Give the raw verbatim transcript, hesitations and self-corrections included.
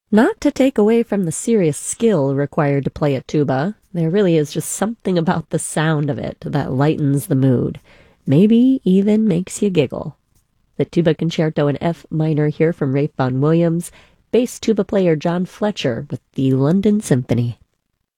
Not to take away from the serious skill required to play a tuba, there really is just something about the sound of it that lightens the mood, maybe even makes you giggle. The Tuba Concerto in F minor here from Ralph Vaughan Williams, bass tuba player John Fletcher with the London Symphony.